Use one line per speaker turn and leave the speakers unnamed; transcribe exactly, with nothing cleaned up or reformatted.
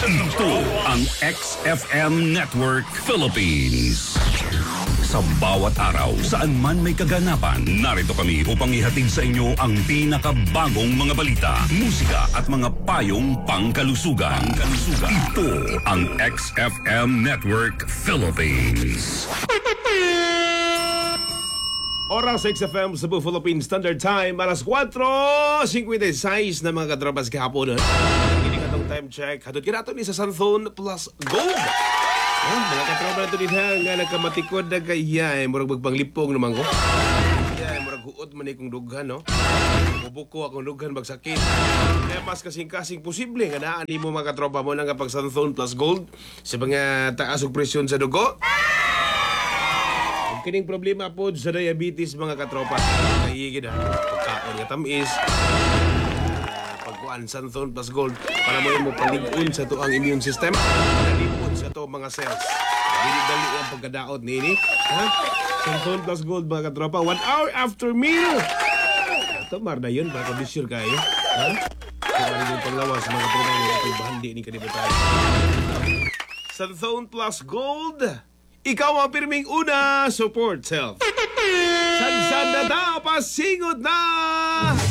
Ito ang X F M Network Philippines. Sa bawat araw, saan man may kaganapan, narito kami upang ihatid sa inyo ang pinakabagong mga balita, musika at mga payong pangkalusugan. Pangkalusugan. Ito ang X F M Network Philippines.
Oras sa X F M Cebu Philippine Standard Time, alas four fifty-six na mga katropas kahapon. Hindi ka itong time check. Hatod ka nato ni sa Santhon Plus Gold. Ah, mga katropa na ito din ha, nga nagkamatikod na kaya, eh, murag magpanglipong naman ko. Kaya, eh, murag huot man ikong dughan, no? Bubuko akong dughan magsakit. Kaya mas kasing-kasing posible nga naani mo mga katropa mo na nga pag Santhon Plus Gold sa mga taasog presyon sa dugo. Kung kining problema po sa diabetes mga katropa, kayigid ha, pagkaon nga tamis, pagkuhan Santhon Plus Gold, para mo yung mapalig-un sa to ang immune system, nalipon sa to mga cells. Dili-dali ang pagkadaot nini. Ha? Santhon Plus Gold mga katropa, one hour after meal. Ito, marna yun, baka kondisyon kayo. Ha? Kaya rin yung panglawas mga katropa, yung bahandi ni kanibutan. Santhon Plus Gold, ikaw ang pirming una, support self. Sansan na ta, pasingot na!